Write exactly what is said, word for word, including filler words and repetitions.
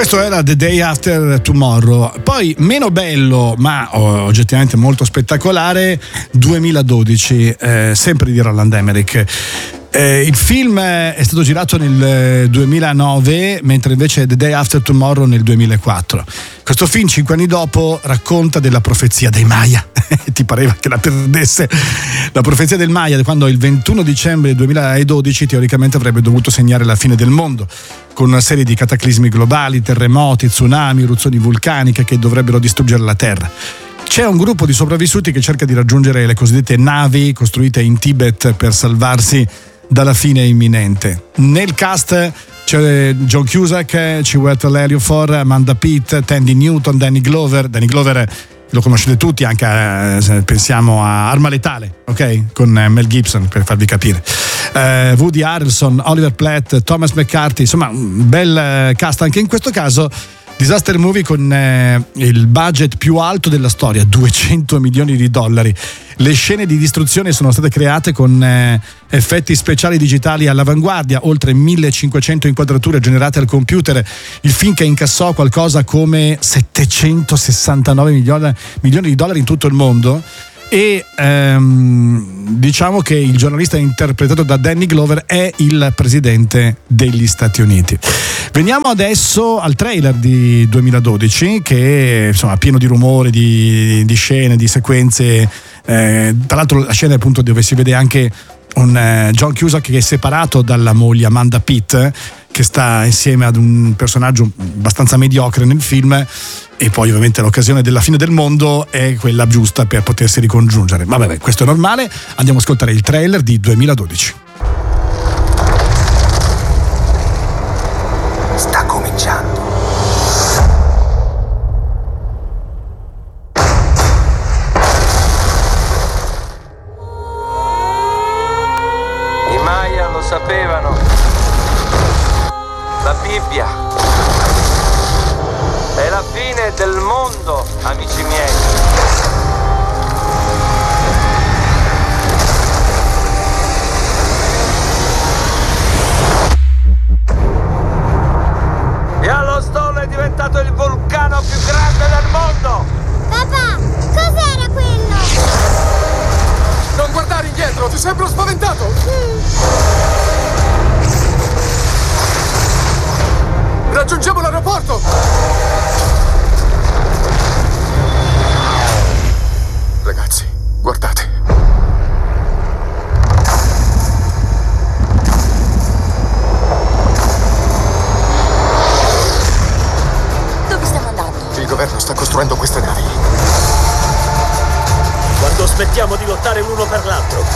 Questo era The Day After Tomorrow. Poi meno bello ma oggettivamente molto spettacolare, duemiladodici, eh, sempre di Roland Emmerich. Eh, il film è stato girato nel duemilanove, mentre invece The Day After Tomorrow nel duemilaquattro. Questo film, cinque anni dopo, racconta della profezia dei Maya. Ti pareva che la perdesse? La profezia del Maya, quando il ventuno dicembre duemiladodici teoricamente avrebbe dovuto segnare la fine del mondo, con una serie di cataclismi globali, terremoti, tsunami, eruzioni vulcaniche che dovrebbero distruggere la Terra. C'è un gruppo di sopravvissuti che cerca di raggiungere le cosiddette navi costruite in Tibet per salvarsi dalla fine imminente. Nel cast c'è John Cusack, Chiwetel Ejiofor, Amanda Pitt, Tandy Newton, Danny Glover. Danny Glover lo conoscete tutti, anche eh, se pensiamo a Arma Letale, ok? Con Mel Gibson, per farvi capire. Eh, Woody Harrelson, Oliver Platt, Thomas McCarthy, insomma un bel cast anche in questo caso. Disaster movie con eh, il budget più alto della storia, duecento milioni di dollari. Le scene di distruzione sono state create con eh, effetti speciali digitali all'avanguardia, oltre millecinquecento inquadrature generate al computer. Il film che incassò qualcosa come settecentosessantanove milioni, milioni di dollari in tutto il mondo. E ehm, diciamo che il giornalista interpretato da Danny Glover è il presidente degli Stati Uniti. Veniamo adesso al trailer di duemiladodici, che insomma pieno di rumori, di, di scene, di sequenze. Eh, tra l'altro la scena appunto dove si vede anche un eh, John Cusack che è separato dalla moglie Amanda Pitt, che sta insieme ad un personaggio abbastanza mediocre nel film, e poi ovviamente l'occasione della fine del mondo è quella giusta per potersi ricongiungere. Ma vabbè, questo è normale. Andiamo a ascoltare il trailer di duemiladodici. Sta cominciando. I Maya lo sapevano. La Bibbia è la fine del mondo, amici miei. Yellowstone è diventato il vulcano più grande del mondo. Papà, cos'era quello? Non guardare indietro, ti sembro spaventato. Mm. Raggiungiamo l'aeroporto! Ragazzi, guardate. Dove stiamo andando? Il governo sta costruendo queste navi. Quando smettiamo di lottare l'uno per l'altro,